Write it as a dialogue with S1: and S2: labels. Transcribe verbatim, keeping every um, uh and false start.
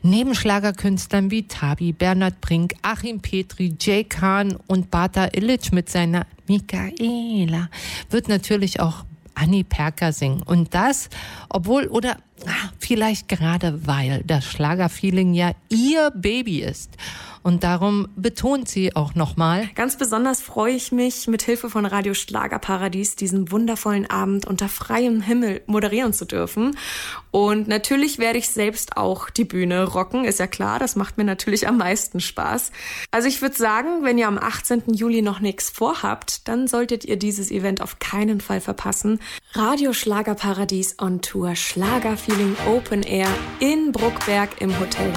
S1: Neben Schlagerkünstlern wie Tabi, Bernhard Brink, Achim Petri, Jay Khan und Bata Illich mit seiner Michaela wird natürlich auch Annie Perker singen. Und das, obwohl oder ach, vielleicht gerade weil das Schlagerfeeling ja ihr Baby ist. Und darum betont sie auch nochmal:
S2: Ganz besonders freue ich mich, mit Hilfe von Radio Schlagerparadies diesen wundervollen Abend unter freiem Himmel moderieren zu dürfen. Und natürlich werde ich selbst auch die Bühne rocken, ist ja klar, das macht mir natürlich am meisten Spaß. Also ich würde sagen, wenn ihr am achtzehnten Juli noch nichts vorhabt, dann solltet ihr dieses Event auf keinen Fall verpassen. Radio Schlagerparadies on Tour, Schlagerfeeling Open Air in Bruckberg im Hotel